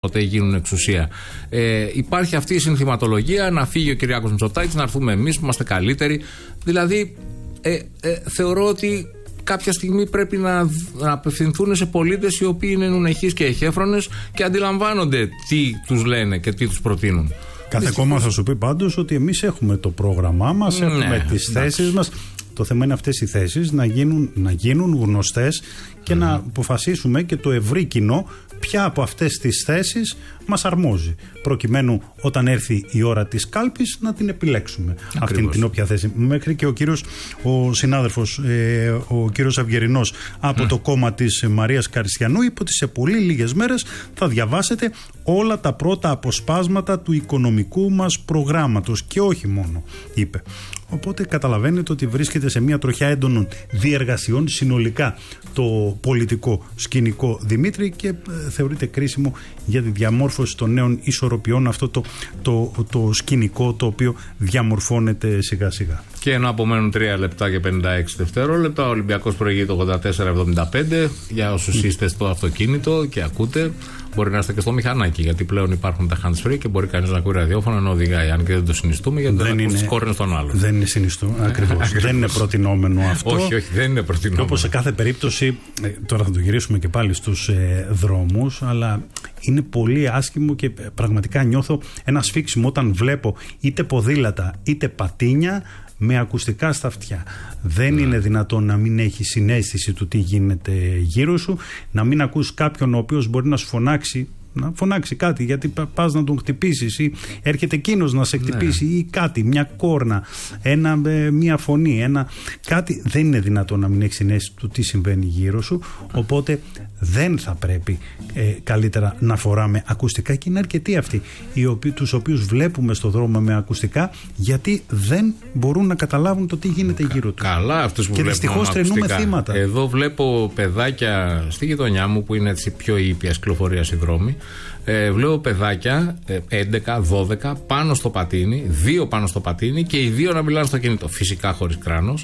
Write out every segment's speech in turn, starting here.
Όταν γίνουν εξουσία. Υπάρχει αυτή η συνθηματολογία να φύγει ο Κυριάκος Μητσοτάκης, να έρθουμε εμείς που είμαστε καλύτεροι. Δηλαδή, θεωρώ ότι κάποια στιγμή πρέπει να απευθυνθούν σε πολίτες οι οποίοι είναι νουνεχείς και εχέφρονες και αντιλαμβάνονται τι τους λένε και τι τους προτείνουν. Κάθε κόμμα θα σου πει πάντως ότι εμείς έχουμε το πρόγραμμά μας, έχουμε τις θέσεις μας. Το θέμα είναι αυτές οι θέσεις να γίνουν γνωστές και να αποφασίσουμε και το ευρύ κοινό ποια από αυτές τις θέσεις μας αρμόζει, προκειμένου όταν έρθει η ώρα της κάλπης να την επιλέξουμε. Αυτήν την όποια θέση. Μέχρι και ο συνάδελφος, ο κύριος Αυγερινός από το κόμμα της Μαρίας Καριστιανού είπε ότι σε πολύ λίγες μέρες θα διαβάσετε όλα τα πρώτα αποσπάσματα του οικονομικού μας προγράμματος και όχι μόνο, είπε. Οπότε καταλαβαίνετε ότι βρίσκεται σε μια τροχιά έντονων διεργασιών συνολικά το πολιτικό σκηνικό, Δημήτρη, και θεωρείται κρίσιμο για τη διαμόρφωση των νέων ισορροπιών αυτό το σκηνικό το οποίο διαμορφώνεται σιγά σιγά. Και ενώ απομένουν 3 λεπτά και 56 δευτερόλεπτα, ο Ολυμπιακός προηγεί το 84-75. Για όσους είστε στο αυτοκίνητο και ακούτε, μπορεί να είστε και στο μηχανάκι, γιατί πλέον υπάρχουν τα hands-free και μπορεί κανείς να ακούει ραδιόφωνο να οδηγάει. Αν και δεν το συνιστούμε, γιατί δεν είναι τις κόρνες των άλλων. Δεν είναι συνιστού, ακριβώς. Δεν είναι προτινόμενο αυτό. Όχι, δεν είναι προτινόμενο. Και όπως σε κάθε περίπτωση, τώρα θα το γυρίσουμε και πάλι στους δρόμους, αλλά είναι πολύ άσχημο και πραγματικά νιώθω ένα σφίξιμο όταν βλέπω είτε ποδήλατα είτε πατίνια με ακουστικά στα αυτιά. Δεν είναι δυνατόν να μην έχει συναίσθηση του τι γίνεται γύρω σου, να μην ακούς κάποιον ο οποίος μπορεί να σου φωνάξει κάτι, γιατί πας να τον χτυπήσεις ή έρχεται εκείνος να σε χτυπήσει ή κάτι, μια κόρνα, μια φωνή, κάτι. Δεν είναι δυνατόν να μην έχει συναίσθηση του τι συμβαίνει γύρω σου, οπότε δεν θα πρέπει καλύτερα να φοράμε ακουστικά, και είναι αρκετοί αυτοί τους οποίους βλέπουμε στο δρόμο με ακουστικά, γιατί δεν μπορούν να καταλάβουν το τι γίνεται γύρω τους. Καλά, αυτούς που και δυστυχώς τρενούμε θύματα. Εδώ βλέπω παιδάκια στη γειτονιά μου που είναι έτσι πιο ήπιας κυκλοφορίας οι δρόμοι. Βλέπω παιδάκια 11-12 πάνω στο πατίνι, 2 πάνω στο πατίνι και οι 2 να μιλάνε στο κινητό. Φυσικά χωρίς κράνος.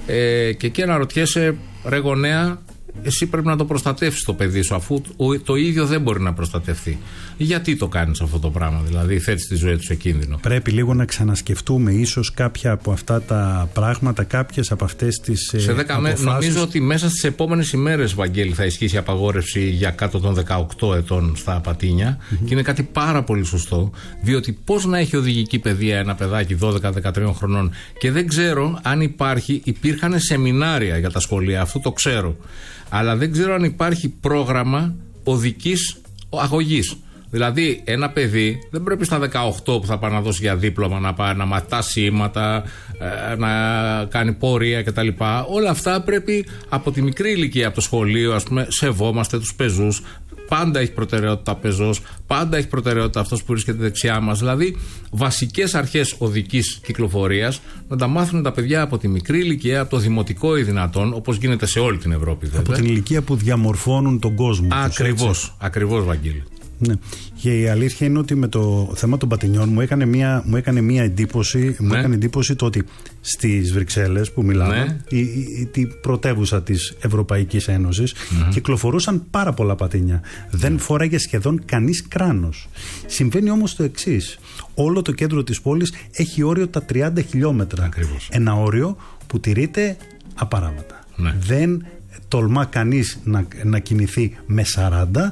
Και εκεί αναρωτιέσαι, ρε γονέα, εσύ πρέπει να το προστατεύσεις το παιδί σου, αφού το ίδιο δεν μπορεί να προστατευτεί. Γιατί το κάνεις αυτό το πράγμα, δηλαδή θέτεις τη ζωή του σε κίνδυνο? Πρέπει λίγο να ξανασκεφτούμε ίσως κάποια από αυτά τα πράγματα, κάποιες από αυτές τις αποφάσεις. Νομίζω ότι μέσα στις επόμενες ημέρες, Βαγγέλη, θα ισχύσει απαγόρευση για κάτω των 18 ετών στα πατίνια, και είναι κάτι πάρα πολύ σωστό, διότι πώς να έχει οδηγική παιδεία ένα παιδάκι 12-13 χρονών, και δεν ξέρω αν υπήρχαν σεμινάρια για τα σχολεία, αυτό το ξέρω. Αλλά δεν ξέρω αν υπάρχει πρόγραμμα οδικής αγωγής. Δηλαδή, ένα παιδί δεν πρέπει στα 18 που θα πάει να δώσει για δίπλωμα να πάει να μαθά σήματα, να κάνει πορεία κτλ. Όλα αυτά πρέπει από τη μικρή ηλικία, από το σχολείο, ας πούμε, σεβόμαστε τους πεζούς. Πάντα έχει προτεραιότητα πεζός, πάντα έχει προτεραιότητα αυτός που βρίσκεται δεξιά μας. Δηλαδή, βασικές αρχές οδικής κυκλοφορίας να τα μάθουν τα παιδιά από τη μικρή ηλικία, από το δημοτικό ή δυνατόν, όπως γίνεται σε όλη την Ευρώπη. Βέβαια. Από την ηλικία που διαμορφώνουν τον κόσμο. Ακριβώς, Βαγγέλη. Ναι. Και η αλήθεια είναι ότι με το θέμα των πατινιών μου έκανε μια εντύπωση, μου έκανε εντύπωση το ότι στις Βρυξέλλες που μιλάμε, η πρωτεύουσα της Ευρωπαϊκής Ένωσης, κυκλοφορούσαν πάρα πολλά πατίνια. Δεν φοράγε σχεδόν κανείς κράνος. Συμβαίνει όμως το εξής. Όλο το κέντρο της πόλης έχει όριο τα 30 χιλιόμετρα. Ακριβώς. Ένα όριο που τηρείται απαράβατα. Δεν τολμά κανείς να κινηθεί με 40,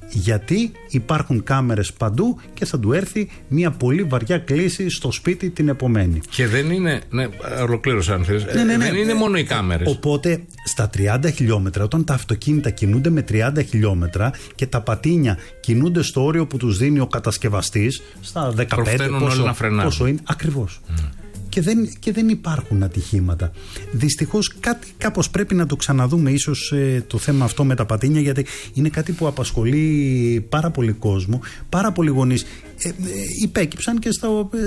γιατί υπάρχουν κάμερες παντού και θα του έρθει μια πολύ βαριά κλίση στο σπίτι την επομένη. Και δεν είναι. Ναι, ολοκλήρωσα αν θέλεις. Δεν είναι μόνο οι κάμερες. Οπότε στα 30 χιλιόμετρα, όταν τα αυτοκίνητα κινούνται με 30 χιλιόμετρα και τα πατίνια κινούνται στο όριο που τους δίνει ο κατασκευαστής, στα 15 πόσο είναι. Ακριβώς. Και δεν υπάρχουν ατυχήματα. Δυστυχώς κάπως πρέπει να το ξαναδούμε ίσως το θέμα αυτό με τα πατίνια, γιατί είναι κάτι που απασχολεί πάρα πολύ κόσμο, πάρα πολλοί γονείς υπέκυψαν και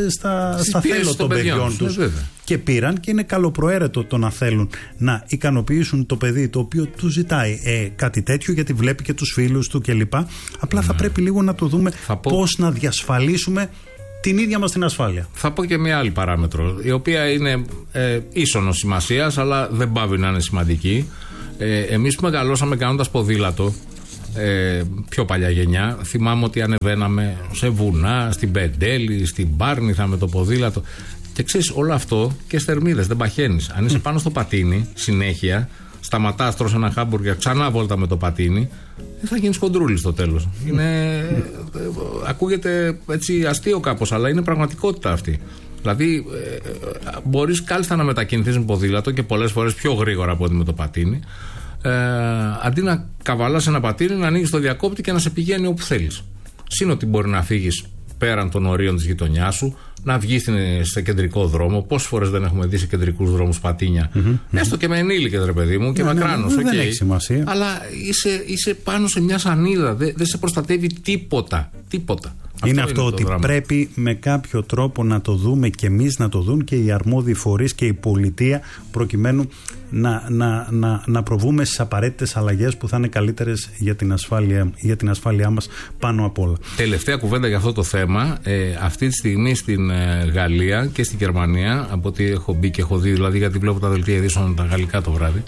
στα θέλω των παιδιών τους και πήραν, και είναι καλοπροαίρετο το να θέλουν να ικανοποιήσουν το παιδί το οποίο του ζητάει κάτι τέτοιο, γιατί βλέπει και τους φίλους του κλπ. Απλά θα πρέπει λίγο να το δούμε πώς να διασφαλίσουμε την ίδια μας την ασφάλεια. Θα πω και μια άλλη παράμετρο, η οποία είναι ίσονος σημασίας, αλλά δεν πάβει να είναι σημαντική. Εμείς που μεγαλώσαμε κάνοντας ποδήλατο, πιο παλιά γενιά. Θυμάμαι ότι ανεβαίναμε σε βουνά, στην Πεντέλη, στην Πάρνηθα με το ποδήλατο. Και ξέρεις, όλο αυτό και θερμίδες, δεν παχαίνεις. Αν είσαι πάνω στο πατίνι συνέχεια, σταματάς, τρως ένα χάμπουργκερ, ξανά βόλτα με το πατίνι, θα γίνεις κοντρούλης στο τέλος. Ακούγεται έτσι αστείο κάπως, αλλά είναι πραγματικότητα αυτή. Δηλαδή, μπορείς κάλλιστα να μετακινηθείς με ποδήλατο και πολλές φορές πιο γρήγορα από ό,τι με το πατίνι. Αντί να καβαλάς ένα πατίνι, να ανοίγεις το διακόπτη και να σε πηγαίνει όπου θέλεις. Συν ότι μπορεί να φύγεις πέραν των ορίων της γειτονιάς σου, να βγεις σε κεντρικό δρόμο. Πόσες φορές δεν έχουμε δει σε κεντρικούς δρόμους πατίνια? Έστω και με ενήλικες, ρε παιδί μου, και μακράνος. Δεν έχει σημασία. Αλλά είσαι πάνω σε μια σανίδα. Δεν σε προστατεύει τίποτα. Είναι αυτό ότι πρέπει με κάποιο τρόπο να το δούμε και εμείς, να το δουν και οι αρμόδιοι φορείς και η πολιτεία, προκειμένου να προβούμε στις απαραίτητες αλλαγές που θα είναι καλύτερες για την ασφάλειά μας πάνω απ' όλα. Τελευταία κουβέντα για αυτό το θέμα. Αυτή τη στιγμή στην Γαλλία και στη Γερμανία, από ό,τι έχω μπει και έχω δει, δηλαδή γιατί βλέπω τα δελτία ειδήσεων τα γαλλικά το βράδυ,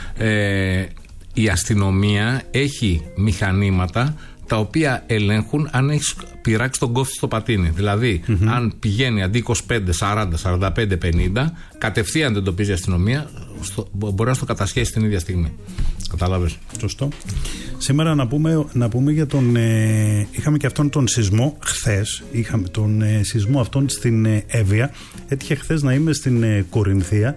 η αστυνομία έχει μηχανήματα τα οποία ελέγχουν αν έχεις πειράξει τον κόφτη στο πατίνι. Δηλαδή, αν πηγαίνει αντί 25, 40, 45, 50, κατευθείαν δεν εντοπίζει η αστυνομία, μπορεί να στο κατασχέσει την ίδια στιγμή. Κατάλαβες? Σωστό. Σήμερα να πούμε για τον... είχαμε και αυτόν τον σεισμό χθες. Είχαμε τον σεισμό αυτόν στην Εύβοια. Έτυχε χθες να είμαι στην Κορινθία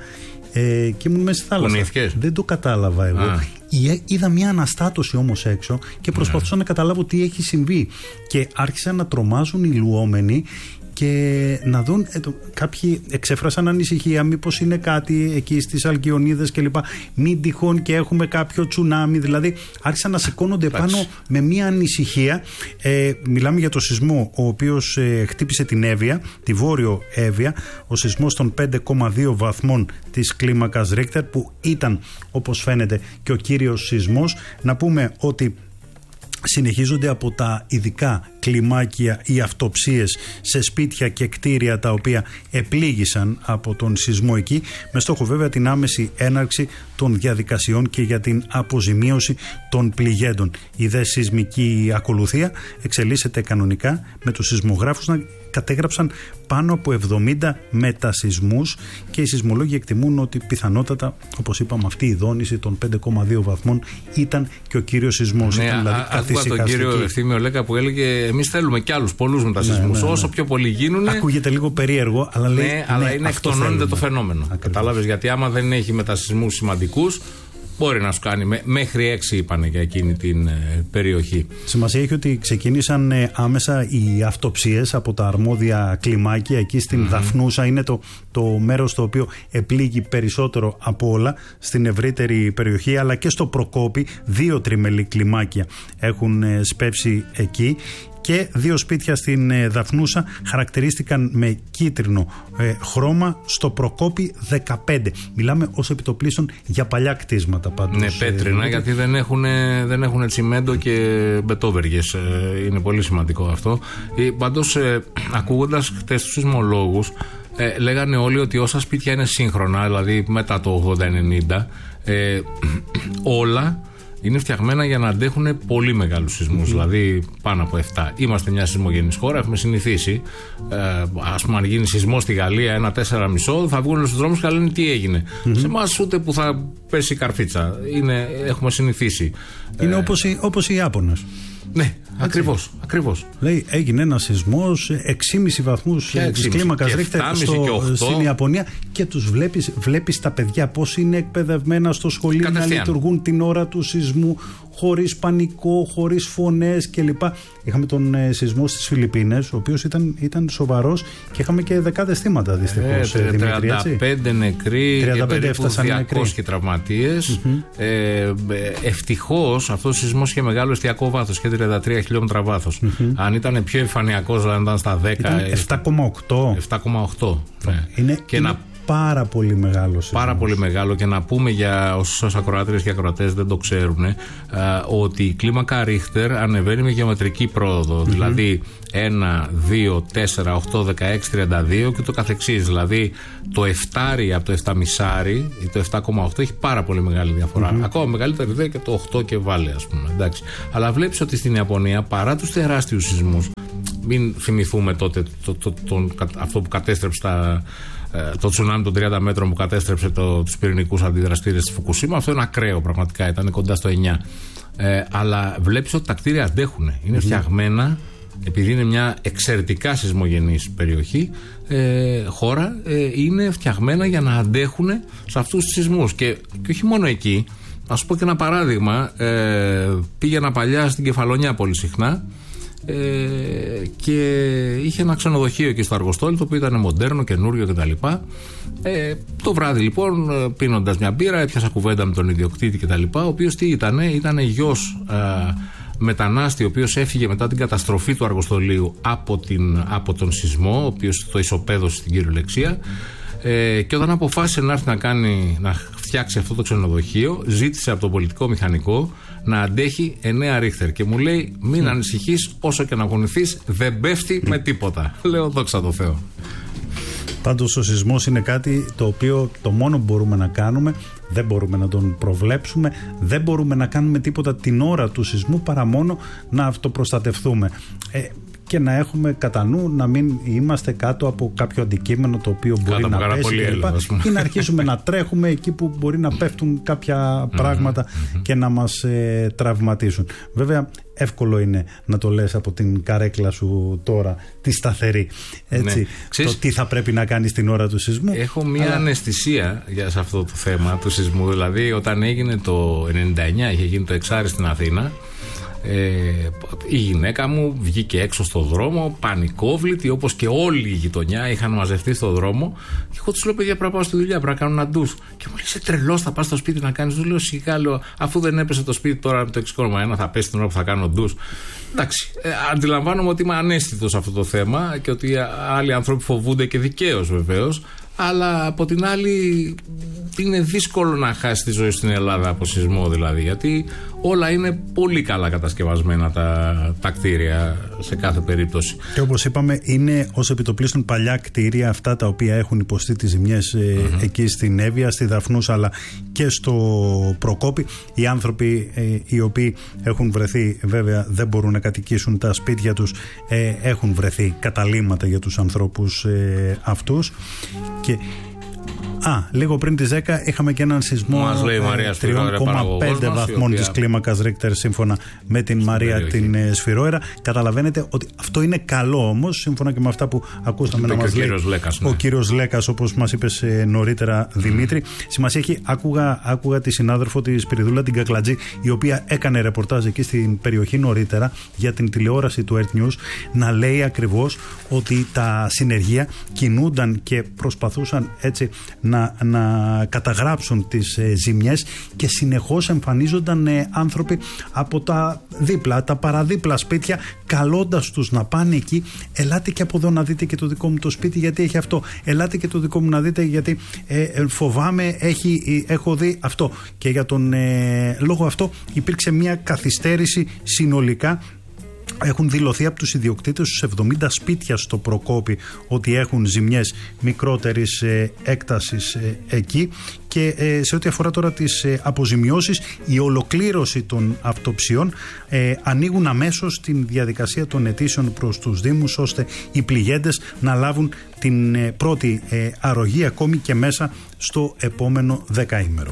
και ήμουν μέσα στη θάλασσα. Κουνήθηκες? Δεν το κατάλαβα εγώ. Είδα μια αναστάτωση όμως έξω και προσπαθούσα να καταλάβω τι έχει συμβεί. Και άρχισαν να τρομάζουν οι λουόμενοι και να δουν, κάποιοι εξέφρασαν ανησυχία, μήπως είναι κάτι εκεί στις Αλκιονίδες κλπ. Μην τυχόν και έχουμε κάποιο τσουνάμι. Δηλαδή άρχισαν να σηκώνονται πάνω με μια ανησυχία. Μιλάμε για το σεισμό ο οποίος χτύπησε την Εύβοια, τη Βόρειο Εύβοια, ο σεισμός των 5,2 βαθμών της κλίμακας Ρίχτερ, που ήταν, όπως φαίνεται, και ο κύριος σεισμός. Να πούμε ότι συνεχίζονται από τα ειδικά κλιμάκια οι αυτοψίες σε σπίτια και κτίρια τα οποία επλήγησαν από τον σεισμό εκεί, με στόχο βέβαια την άμεση έναρξη των διαδικασιών και για την αποζημίωση των πληγέντων. Η δε σεισμική ακολουθία εξελίσσεται κανονικά, με τους σεισμογράφους να κατέγραψαν πάνω από 70 μετασεισμούς και οι σεισμολόγοι εκτιμούν ότι πιθανότατα, όπως είπαμε, αυτή η δόνηση των 5,2 βαθμών ήταν και ο κύριος σεισμός. Ναι, δηλαδή άκουγα τον κύριο Ευθύμιο Λέκα που έλεγε εμείς θέλουμε κι άλλους πολλούς μετασεισμούς. Όσο πιο πολλοί γίνουν. Ακούγεται λίγο περίεργο, αλλά λέει. Ναι, αλλά είναι εκτονώνεται το φαινόμενο. Κατάλαβες, γιατί άμα δεν έχει μετασεισμούς σημαντικούς, μπορεί να σου κάνει. Μέχρι 6 είπανε για εκείνη την περιοχή. Σημασία έχει ότι ξεκίνησαν άμεσα οι αυτοψίες από τα αρμόδια κλιμάκια εκεί στην Δαφνούσα. Είναι το μέρος το οποίο επλήγει περισσότερο από όλα στην ευρύτερη περιοχή, αλλά και στο Προκόπη 2 τριμελή κλιμάκια έχουν σπεύσει εκεί. Και 2 σπίτια στην Δαφνούσα χαρακτηρίστηκαν με κίτρινο χρώμα, στο Προκόπη 15. Μιλάμε ως επιτοπλίστων για παλιά κτίσματα πάντως. Ναι, πέτρινα, γιατί δεν έχουν τσιμέντο και μπετόβεργες. Είναι πολύ σημαντικό αυτό. Πάντως, ακούγοντας χτες τους σεισμολόγους, λέγανε όλοι ότι όσα σπίτια είναι σύγχρονα, δηλαδή μετά το 80-90, όλα είναι φτιαγμένα για να αντέχουν πολύ μεγάλους σεισμούς, δηλαδή πάνω από 7. Είμαστε μια σεισμογενής χώρα, έχουμε συνηθίσει. Ας πούμε, αν γίνει σεισμό στη Γαλλία, 1 4,5, θα βγουν στους δρόμους και θα λένε τι έγινε. Σε εμάς ούτε που θα πέσει η καρφίτσα. Έχουμε συνηθίσει. Είναι όπως οι Ιάπωνες. Ναι, ακριβώς. Λέει, έγινε ένα σεισμός 6,5 βαθμούς της κλίμακας Ρίχτερ στην Ιαπωνία και τους βλέπεις τα παιδιά πώς είναι εκπαιδευμένα στο σχολείο να λειτουργούν την ώρα του σεισμού, χωρίς πανικό, χωρίς φωνές κλπ. Είχαμε τον σεισμό στις Φιλιππίνες, ο οποίος ήταν σοβαρός και είχαμε και δεκάδες θύματα δυστυχώς. 35 νεκροί και περίπου 200 τραυματίες. Ευτυχώς αυτός ο σεισμός είχε μεγάλο εστιακό βάθος και 33 χιλιόμετρα βάθος. Αν ήταν πιο επιφανειακός, αν ήταν στα 10. 7,8. 7,8. Ναι. Και πάρα πολύ μεγάλο σεισμός. Πάρα πολύ μεγάλο, και να πούμε για όσους ακροάτριες και ακροατές δεν το ξέρουν, ότι η κλίμακα Ρίχτερ ανεβαίνει με γεωμετρική πρόοδο. Δηλαδή 1, 2, 4, 8, 16, 32 και το καθεξής. Δηλαδή το 7 από το 7,5 ή το 7,8 έχει πάρα πολύ μεγάλη διαφορά. Ακόμα μεγαλύτερη ιδέα και το 8 και βάλε, ας πούμε. Εντάξει. Αλλά βλέπεις ότι στην Ιαπωνία, παρά τους τεράστιους σεισμούς, μην θυμηθούμε τότε αυτό που κατέστρεψε το τσουνάμι των 30 μέτρων που κατέστρεψε τους πυρηνικούς αντιδραστήρες στη Φουκουσίμα. Αυτό είναι ακραίο, πραγματικά ήταν κοντά στο 9. Αλλά βλέπεις ότι τα κτίρια αντέχουν. Είναι φτιαγμένα, επειδή είναι μια εξαιρετικά σεισμογενής περιοχή, χώρα, είναι φτιαγμένα για να αντέχουν σε αυτούς τους σεισμούς. Και όχι μόνο εκεί. Να σου πω και ένα παράδειγμα. Πήγαινα παλιά στην Κεφαλονιά πολύ συχνά. Και είχε ένα ξενοδοχείο εκεί στο Αργοστόλι, το οποίο ήταν μοντέρνο, καινούριο κτλ. Το βράδυ λοιπόν, πίνοντας μια μπύρα, έπιασα κουβέντα με τον ιδιοκτήτη κτλ. Ο οποίος τι ήταν γιος μετανάστη, ο οποίος έφυγε μετά την καταστροφή του Αργοστολίου από τον σεισμό, ο οποίος το ισοπαίδωσε στην κυριολεξία. Και όταν αποφάσισε να έρθει να φτιάξει αυτό το ξενοδοχείο, ζήτησε από τον πολιτικό μηχανικό να αντέχει 9 Ρίχτερ και μου λέει: μην ανησυχείς, όσο και να γονηθείς, δεν πέφτει με τίποτα. Λέω: δόξα τω Θεώ. Πάντως ο σεισμός είναι κάτι το οποίο το μόνο που μπορούμε να κάνουμε, δεν μπορούμε να τον προβλέψουμε, δεν μπορούμε να κάνουμε τίποτα την ώρα του σεισμού παρά μόνο να αυτοπροστατευτούμε. Και να έχουμε κατά νου να μην είμαστε κάτω από κάποιο αντικείμενο το οποίο μπορεί να πέσει ή να αρχίσουμε να τρέχουμε εκεί που μπορεί να πέφτουν κάποια πράγματα και να μας τραυματίσουν. Βέβαια εύκολο είναι να το λες από την καρέκλα σου τώρα, τη σταθερή, έτσι, το τι θα πρέπει να κάνεις την ώρα του σεισμού. Έχω μια αναισθησία σε αυτό το θέμα του σεισμού. Δηλαδή όταν έγινε το 99, είχε γίνει το εξάρι στην Αθήνα, η γυναίκα μου βγήκε έξω στο δρόμο πανικόβλητη, όπως και όλη η γειτονιά είχαν μαζευτεί στο δρόμο, και εγώ τους λέω: παιδιά, πρέπει να πάω στη δουλειά, πρέπει να κάνω ένα ντους. Και μου λέει: είσαι τρελός, θα πας στο σπίτι να κάνεις ντους? Λέω: σιγά, λέω, αφού δεν έπεσε το σπίτι τώρα με το 6,1 θα πέσει την ώρα που θα κάνω ντους. Εντάξει, αντιλαμβάνομαι ότι είμαι αναίσθητος σε αυτό το θέμα και ότι άλλοι άνθρωποι φοβούνται, και δικαίως βεβαίως. Αλλά από την άλλη είναι δύσκολο να χάσει τη ζωή στην Ελλάδα από σεισμό, δηλαδή, γιατί όλα είναι πολύ καλά κατασκευασμένα τα κτίρια σε κάθε περίπτωση. Και όπως είπαμε, είναι ως επιτοπλίστων παλιά κτίρια, αυτά τα οποία έχουν υποστεί τις ζημιές εκεί στην Εύβοια, στη Δαφνούσα αλλά και στο Προκόπη. Οι άνθρωποι οι οποίοι έχουν βρεθεί, βέβαια δεν μπορούν να κατοικήσουν τα σπίτια τους, έχουν βρεθεί καταλύματα για τους ανθρώπους αυτούς. Και λίγο πριν τις 10 είχαμε και έναν σεισμό 3,5 βαθμών της κλίμακας Ρίχτερ, σύμφωνα με την Μαρία την Σφυρόερα. Καταλαβαίνετε ότι αυτό είναι καλό, όμως, σύμφωνα και με αυτά που ακούσαμε να μας λέει ο κύριος Λέκας, όπως μας είπες νωρίτερα, Δημήτρη. Σημασία έχει, άκουγα τη συνάδελφο τη Σπυριδούλα την Κακλατζή, η οποία έκανε ρεπορτάζ εκεί στην περιοχή νωρίτερα για την τηλεόραση του Earth News, να λέει ακριβώς ότι τα συνεργεία κινούνταν και προσπαθούσαν έτσι να καταγράψουν τις ζημιές, και συνεχώς εμφανίζονταν άνθρωποι από τα δίπλα, τα παραδίπλα σπίτια, καλώντας τους να πάνε εκεί. Ελάτε και από εδώ να δείτε και το δικό μου το σπίτι, γιατί έχει αυτό. Ελάτε και το δικό μου να δείτε, γιατί φοβάμαι, έχω δει αυτό. Και για τον λόγο αυτό υπήρξε μια καθυστέρηση συνολικά. Έχουν δηλωθεί από τους ιδιοκτήτες στους 70 σπίτια στο Προκόπη ότι έχουν ζημιές μικρότερης έκτασης εκεί. Και σε ό,τι αφορά τώρα τις αποζημιώσεις, η ολοκλήρωση των αυτοψιών, ανοίγουν αμέσως την διαδικασία των αιτήσεων προς τους Δήμους, ώστε οι πληγέντες να λάβουν την πρώτη αρρωγή ακόμη και μέσα στο επόμενο δεκαήμερο.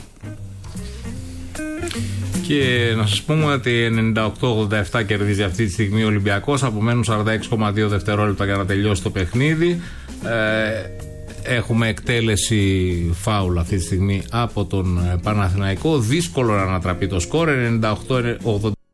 Και να σας πούμε ότι 98-87 κερδίζει αυτή τη στιγμή ο Ολυμπιακός. Απομένουν 46,2 δευτερόλεπτα για να τελειώσει το παιχνίδι. Έχουμε εκτέλεση φάουλ αυτή τη στιγμή από τον Παναθηναϊκό. Δύσκολο να ανατραπεί το σκορ. 98-87.